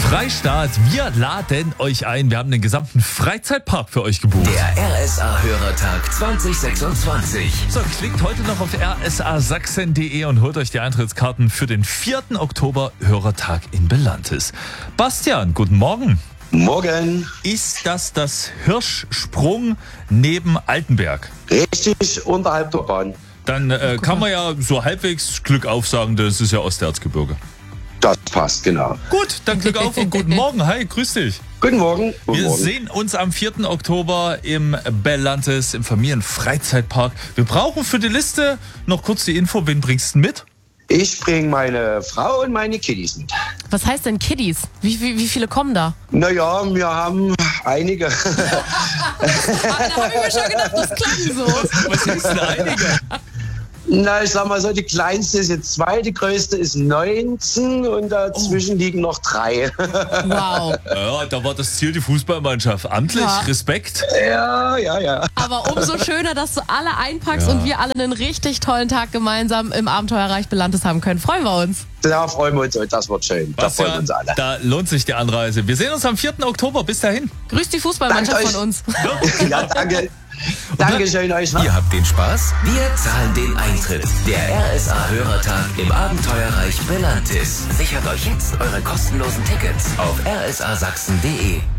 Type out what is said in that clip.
Freistaat, wir laden euch ein. Wir haben den gesamten Freizeitpark für euch gebucht. Der RSA-Hörertag 2026. So, klickt heute noch auf rsasachsen.de und holt euch die Eintrittskarten für den 4. Oktober Hörertag in Belantes. Bastian, guten Morgen. Morgen. Ist das Hirschsprung neben Altenberg? Richtig, unterhalb der Bahn. Dann kann man ja so halbwegs Glück auf sagen, das ist ja Osterzgebirge. Das passt, genau. Gut, dann Glück auf und guten Morgen. Hi, grüß dich. Guten Morgen. Guten Wir Morgen. sehen uns am 4. Oktober im Belantes, im Familienfreizeitpark. Wir brauchen für die Liste noch kurz die Info, wen bringst du mit? Ich bringe meine Frau und meine Kiddies mit. Was heißt denn Kiddies? Wie viele kommen da? Naja, wir haben einige. Da habe ich mir schon gedacht, das klang so. Was heißt denn einige? Na, ich sag mal so, die kleinste ist jetzt 2, die größte ist 19 und dazwischen liegen noch 3. Wow. Ja, da war das Ziel die Fußballmannschaft. Amtlich, Ja. Respekt. Ja. Aber umso schöner, dass du alle einpackst und wir alle einen richtig tollen Tag gemeinsam im Abenteuerreich Belantes haben können. Freuen wir uns. Da freuen wir uns, das wird schön. Da freuen wir uns alle. Da lohnt sich die Anreise. Wir sehen uns am 4. Oktober. Bis dahin. Grüß die Fußballmannschaft Danke von uns. Ja, danke. Dankeschön euch. Ihr habt den Spaß, wir zahlen den Eintritt. Der RSA-Hörertag im Abenteuerreich Belantes. Sichert euch jetzt eure kostenlosen Tickets auf rsasachsen.de.